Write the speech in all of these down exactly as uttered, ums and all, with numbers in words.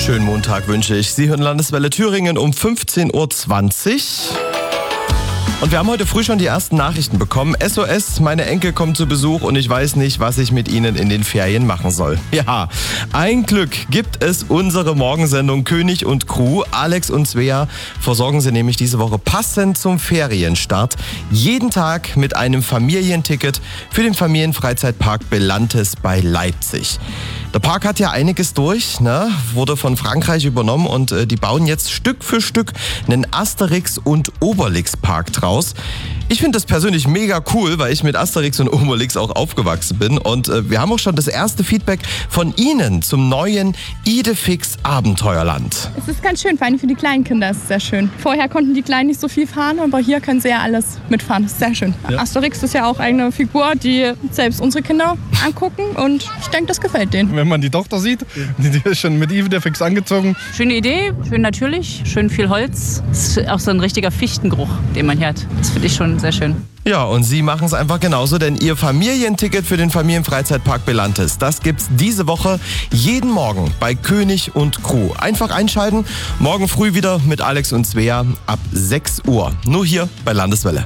Schönen Montag wünsche ich. Sie hören Landeswelle Thüringen um fünfzehn Uhr zwanzig. Und wir haben heute früh schon die ersten Nachrichten bekommen. S O S, meine Enkel kommen zu Besuch und ich weiß nicht, was ich mit ihnen in den Ferien machen soll. Ja, ein Glück gibt es unsere Morgensendung König und Crew. Alex und Svea versorgen sie nämlich diese Woche passend zum Ferienstart jeden Tag mit einem Familienticket für den Familienfreizeitpark Belantes bei Leipzig. Der Park hat ja einiges durch, ne? Wurde von Frankreich übernommen und äh, die bauen jetzt Stück für Stück einen Asterix- und Obelix-Park draus. Ich finde das persönlich mega cool, weil ich mit Asterix und Obelix auch aufgewachsen bin. Und äh, wir haben auch schon das erste Feedback von Ihnen zum neuen Idefix Abenteuerland. Es ist ganz schön, vor allem für die kleinen Kinder ist es sehr schön. Vorher konnten die Kleinen nicht so viel fahren, aber hier können sie ja alles mitfahren. Das ist sehr schön. Ja. Asterix ist ja auch eine Figur, die selbst unsere Kinder angucken und ich denke, das gefällt denen. Wenn man die Tochter sieht, die ist schon mit Idefix angezogen. Schöne Idee, schön natürlich, schön viel Holz. Das ist auch so ein richtiger Fichtengeruch, den man hier hat. Das finde ich schon sehr schön. Ja, und Sie machen es einfach genauso, denn Ihr Familienticket für den Familienfreizeitpark Belantes, das gibt's diese Woche jeden Morgen bei König und Crew. Einfach einschalten, morgen früh wieder mit Alex und Svea ab sechs Uhr. Nur hier bei Landeswelle.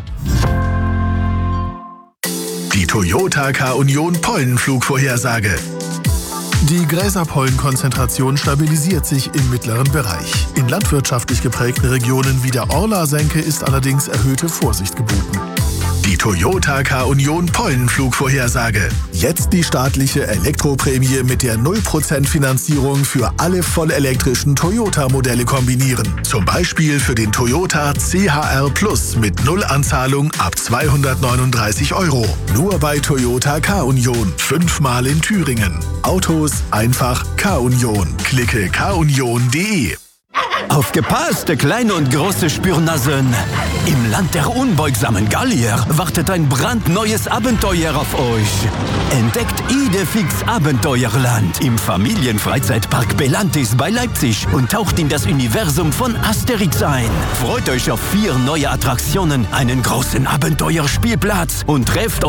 Die Toyota K-Union Pollenflugvorhersage. Die Gräserpollenkonzentration stabilisiert sich im mittleren Bereich. In landwirtschaftlich geprägten Regionen wie der Orla-Senke ist allerdings erhöhte Vorsicht geboten. Die Toyota K-Union Pollenflugvorhersage. Jetzt die staatliche Elektroprämie mit der null Prozent Finanzierung für alle vollelektrischen Toyota-Modelle kombinieren. Zum Beispiel für den Toyota C H R Plus mit Nullanzahlung ab zweihundertneununddreißig Euro. Nur bei Toyota K-Union. Fünfmal in Thüringen. Autos einfach K-Union. Klicke k union punkt de. Aufgepasst, kleine und große Spürnasen! Im Land der unbeugsamen Gallier wartet ein brandneues Abenteuer auf euch. Entdeckt Idefix Abenteuerland im Familienfreizeitpark Belantes bei Leipzig und taucht in das Universum von Asterix ein. Freut euch auf vier neue Attraktionen, einen großen Abenteuerspielplatz und trefft